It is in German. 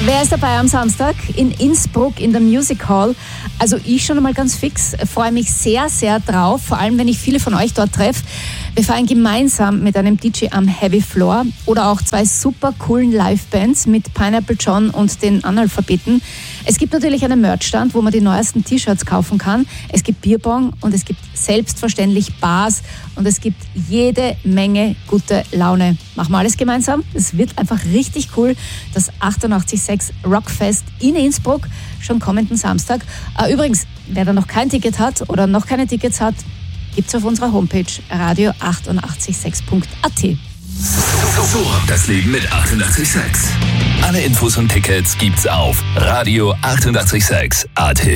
Wer ist dabei am Samstag in Innsbruck in der Music Hall? Also ich schon einmal ganz fix, freue mich sehr, sehr drauf, vor allem wenn ich viele von euch dort treffe. Wir feiern gemeinsam mit einem DJ am Heavy Floor oder auch 2 super coolen Livebands mit Pineapple John und den Analphabeten. Es gibt natürlich einen Merchstand, wo man die neuesten T-Shirts kaufen kann. Es gibt Bierbong und es gibt selbstverständlich Bars und es gibt jede Menge gute Laune. Machen wir alles gemeinsam. Es wird einfach richtig cool. Das 88.6 Rockfest in Innsbruck, schon kommenden Samstag. Übrigens, wer da noch kein Ticket hat oder noch keine Tickets hat, gibt's auf unserer Homepage radio886.at. So, das Leben mit 88.6. Alle Infos und Tickets gibt's auf radio886.at.